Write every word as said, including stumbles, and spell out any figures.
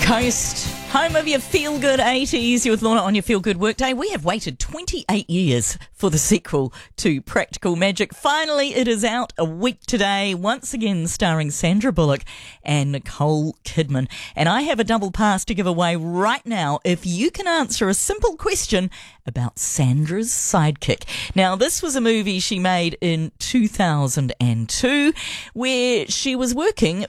Coast, home of your feel-good eighties. You're with Lorna on your feel-good workday. We have waited twenty-eight years for the sequel to Practical Magic. Finally, it is out a week today, once again starring Sandra Bullock and Nicole Kidman. And I have a double pass to give away right now if you can answer a simple question about Sandra's sidekick. Now, this was a movie she made in two thousand two where she was working